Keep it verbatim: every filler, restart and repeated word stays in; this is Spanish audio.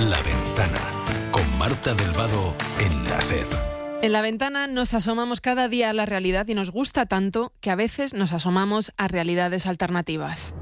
La Ventana, con Marta del Vado en la SER. En La Ventana nos asomamos cada día a la realidad y nos gusta tanto que a veces nos asomamos a realidades alternativas.